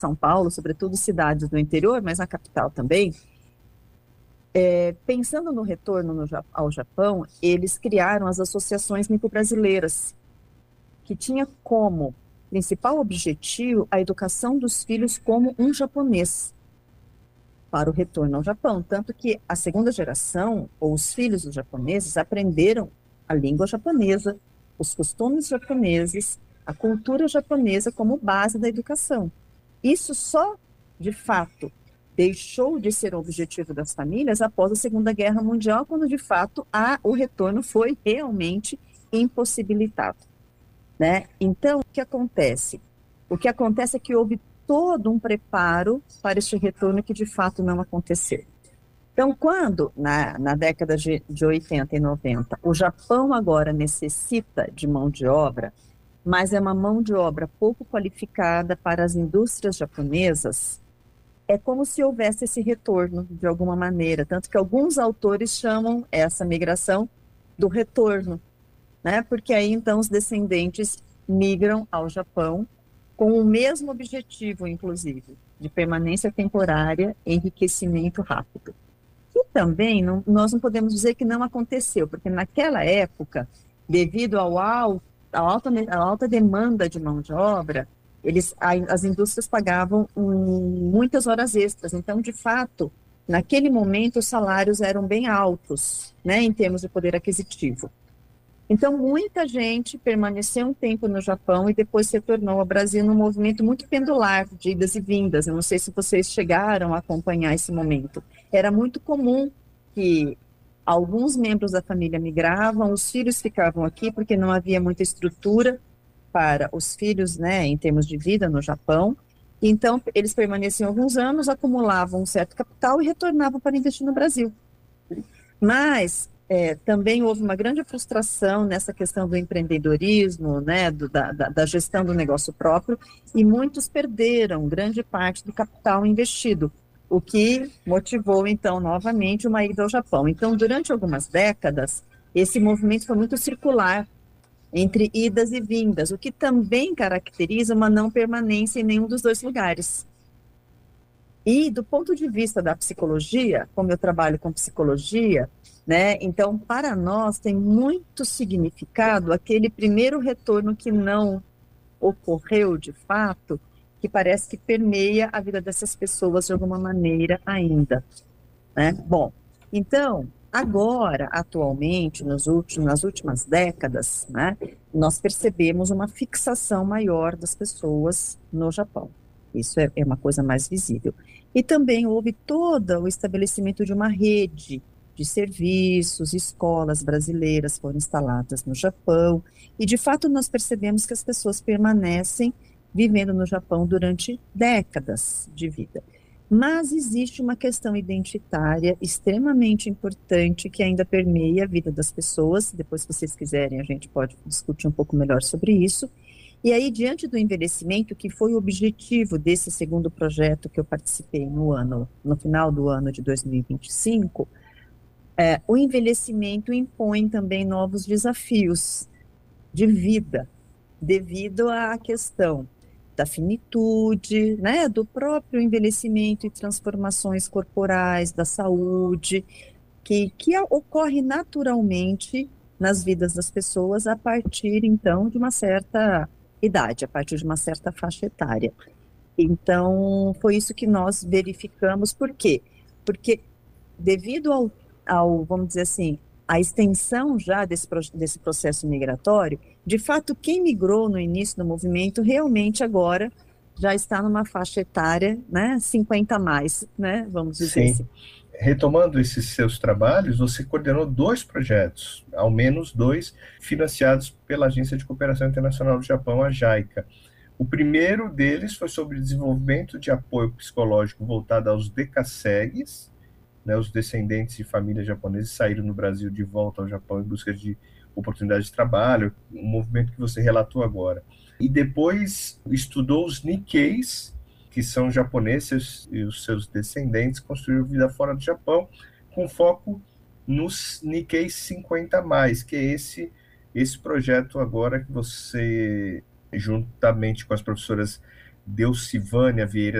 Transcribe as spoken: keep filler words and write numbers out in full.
São Paulo, sobretudo cidades do interior, mas na capital também, é, pensando no retorno no, ao Japão, eles criaram as associações nipo-brasileiras, que tinha como principal objetivo a educação dos filhos como um japonês para o retorno ao Japão, tanto que a segunda geração, ou os filhos dos japoneses, aprenderam a língua japonesa, os costumes japoneses, a cultura japonesa como base da educação. Isso só, de fato, deixou de ser o objetivo das famílias após a Segunda Guerra Mundial, quando, de fato, a, o retorno foi realmente impossibilitado, né? Então, o que acontece? O que acontece é que houve todo um preparo para este retorno que, de fato, não aconteceu. Então, quando, na, na década de, de oitenta e noventa, o Japão agora necessita de mão de obra, mas é uma mão de obra pouco qualificada para as indústrias japonesas, é como se houvesse esse retorno, de alguma maneira, tanto que alguns autores chamam essa migração do retorno, né? Porque aí, então, os descendentes migram ao Japão com o mesmo objetivo, inclusive, de permanência temporária, enriquecimento rápido. E também, não, nós não podemos dizer que não aconteceu, porque naquela época, devido ao alto, à alta, à alta demanda de mão de obra, eles, a, as indústrias pagavam um, muitas horas extras. Então, de fato, naquele momento, os salários eram bem altos, né, em termos de poder aquisitivo. Então, muita gente permaneceu um tempo no Japão e depois se retornou ao Brasil num movimento muito pendular de idas e vindas. Eu não sei se vocês chegaram a acompanhar esse momento. Era muito comum que alguns membros da família migravam, os filhos ficavam aqui porque não havia muita estrutura para os filhos, né, em termos de vida no Japão. Então, eles permaneciam alguns anos, acumulavam um certo capital e retornavam para investir no Brasil. Mas é, também houve uma grande frustração nessa questão do empreendedorismo, né, do, da, da gestão do negócio próprio, e muitos perderam grande parte do capital investido, o que motivou, então, novamente uma ida ao Japão. Então, durante algumas décadas, esse movimento foi muito circular, entre idas e vindas, o que também caracteriza uma não permanência em nenhum dos dois lugares. E do ponto de vista da psicologia, como eu trabalho com psicologia, né, então para nós tem muito significado aquele primeiro retorno que não ocorreu de fato, que parece que permeia a vida dessas pessoas de alguma maneira ainda, né? Bom, então agora, atualmente, nos últimos, nas últimas décadas, né, nós percebemos uma fixação maior das pessoas no Japão. Isso é, é uma coisa mais visível. E também houve todo o estabelecimento de uma rede de serviços, escolas brasileiras foram instaladas no Japão, e de fato nós percebemos que as pessoas permanecem vivendo no Japão durante décadas de vida. Mas existe uma questão identitária extremamente importante que ainda permeia a vida das pessoas. Depois, se vocês quiserem, a gente pode discutir um pouco melhor sobre isso. E aí, diante do envelhecimento, que foi o objetivo desse segundo projeto que eu participei no ano, no final do ano de dois mil e vinte e cinco, é, o envelhecimento impõe também novos desafios de vida, devido à questão da finitude, né, do próprio envelhecimento e transformações corporais, da saúde, que, que ocorre naturalmente nas vidas das pessoas a partir, então, de uma certa idade, a partir de uma certa faixa etária. Então, foi isso que nós verificamos. Por quê? Porque devido ao, ao vamos dizer assim, a extensão já desse, desse processo migratório, de fato, quem migrou no início do movimento, realmente agora já está numa faixa etária, né, cinquenta a mais, né, vamos dizer Sim. assim. Retomando esses seus trabalhos, você coordenou dois projetos, ao menos dois, financiados pela Agência de Cooperação Internacional do Japão, a JICA. O primeiro deles foi sobre desenvolvimento de apoio psicológico voltado aos decassegues, né, os descendentes de famílias japonesas saíram no Brasil de volta ao Japão em busca de oportunidades de trabalho, um movimento que você relatou agora. E depois estudou os Nikkeis, que são japoneses e os seus descendentes construíram vida fora do Japão, com foco nos Nikkei cinquenta mais, que é esse, esse projeto agora que você, juntamente com as professoras Delcivânia Vieira